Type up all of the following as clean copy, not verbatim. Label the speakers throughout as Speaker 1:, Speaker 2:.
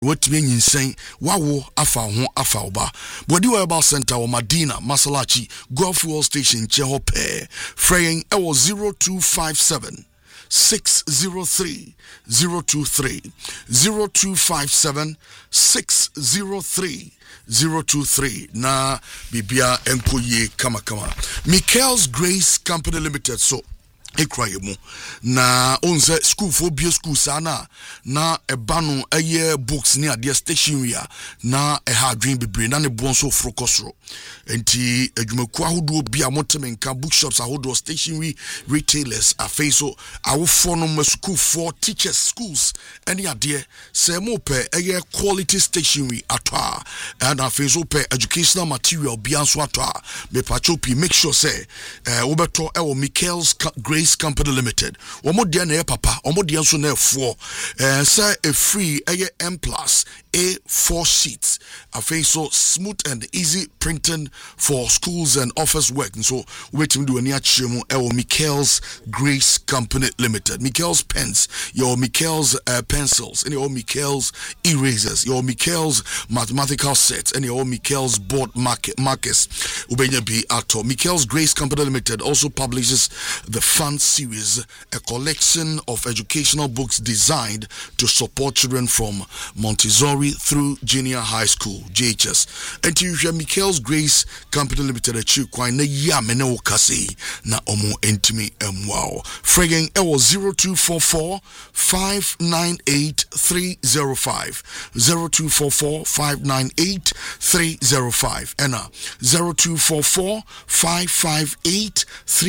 Speaker 1: what mean insane, wawo afa oba. Body Herbal Center or Madina, Masalachi, Gulf Wall Station, Chehope, Fraying 0257 603 023 0257 603 023 na bibia enkoye kama Michael's Grace Company Limited so ekrayemu na onze school for bio school sana na ebano eye books ni ade stationery na ha dream bebre na ne bonso frokosro enti adwumaku ahodo bia motemenka bookshops ahodo stationery retailers afeiso awofo no ma school for teachers schools any ade se mo pe eye quality stationery atwa and afeiso pe educational material bia so atwa me pachopi make sure say obeto ewo Michael's Grace Company Limited. Omodia na papa, omodia so na f4. Say a free M+ A4 sheets. A so smooth and easy printing for schools and office work. And so wait to do any achimo Michael's Grace Company Limited. Michael's pens, your Michael's pencils, and your Michael's erasers, your Michael's mathematical sets, and your Michael's board markers. Ubenya be ato. Michael's Grace Company Limited also publishes the Fun Series, a collection of educational books designed to support children from Montessori through junior high school JHS. And you hear Michael's Grace Company Limited a chill quite na yamene okase na omo entimi wow. Fraging 0244 598 305 0244 598 305 and 0244 558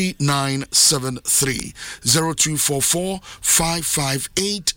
Speaker 1: 3973 0244 558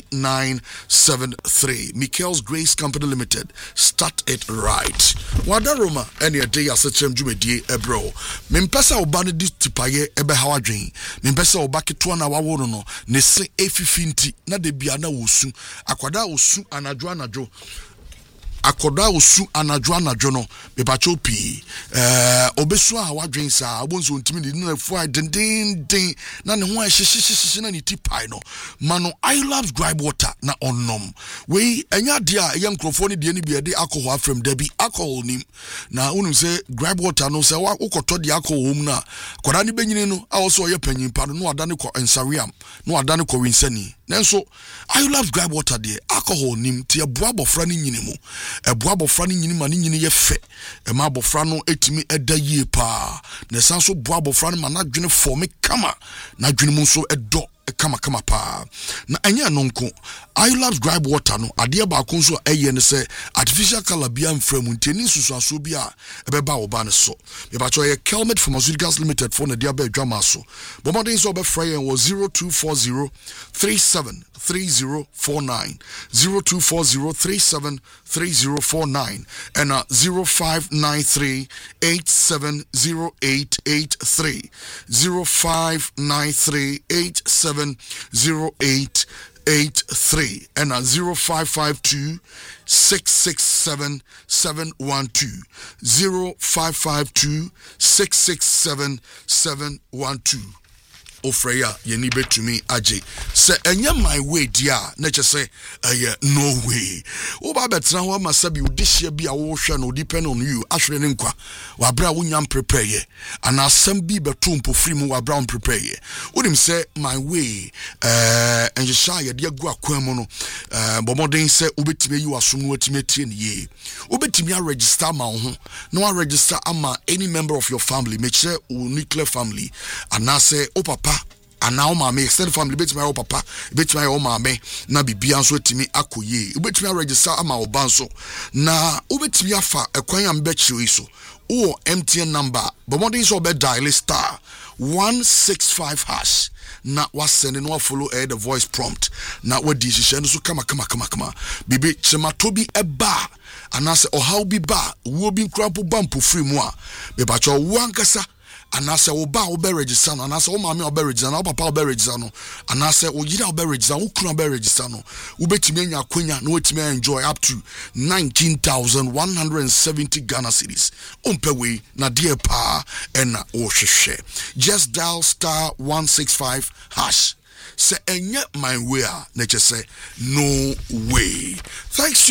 Speaker 1: 3973. Michael's Grace Company Limited. Start it right. Wada Roma any day as a chem jumedie ebro. Mimpesa obane di tipaye ebe hawadwen. Mimpesa obake to na wawo no ne se efifinti na de bia na wosu. Akwada wosu anadwo akoda osu anadwo no bepacho pi obesu a wadwen sa obonso ntimi ni na fu den na ne ho ahyehyehye na ne tipai no mano I love dry water na onnom we enya de a ye nkrofo ne de ni bia de alcohol from debi alcohol nim na unum say dry water no say ukoto de alcohol na koda ne benyini no a also ye panyimpa no adane ko ensariam no adane ko winsani nenso I love dry water de alcohol nim tie boa bofra ne nyini mu eboa bofra ne nyini ma ne nyini ye fe ma bofra no etimi eda yie pa na sanso boa bofra no ma na dwene form kama na dwene mu so edo kama pa na anya nonko I love dry water no ade ba konso eye ne se artificial color bia mframu nteni susuaso bia ebeba oba ne so me ba cho ye Kelmet Pharmaceuticals Limited for na dia ba adwama so bomodin so be frey was 0240 373049 0240 373049 and 0593 870883 0593 870883 and 0552 667 712 0552 667 712 Ofreya yeni betumi aje se enye my way dia na che se no way wo ba betra ho amasabi udihia bi a wo hwe no depend on you ahwere ne nkwa wa bra wo nyam prepare ye ana asem bi beto mpofiri mu wa bra on prepare ye wonim se my way enje sha ye de gu akwan mu no bomoden se obetime yi wasom no atime tie ne ye obetime a register ma ho no a register ama any member of your family make sure nuclear family ana se o papa ana o mama extended family betime o papa betime o mama na bibia nso atime akoye obetime register ama obanso na obetime afa ekwan am be chiwe so o MTN number bomodin so be dial star 165 hash na wasene no follow the voice prompt na wadi hihye no so kama bibi chematobi eba anase ohaw bi ba wo bi nkrapo bampo free mu a be ba cho wankasa anase wo ba wo be register no anase wo mama wo be register no wo papa wo be register no anase wo yira wo be register wo kunu be register no wo betimi anya kwanya no wetimi enjoy up to 19,170 Ghana cedis umpe we na dear pa ena wo hwehwe just dial star 165 hash say enye my way a na say no way. Thanks